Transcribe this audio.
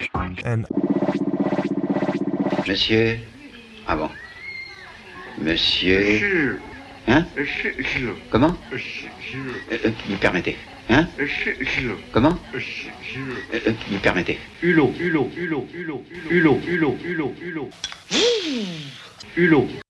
And Monsieur. Ah bon. Monsieur. Hein? Comment? Vous permettez. Hein? Comment? Vous permettez. Hulot.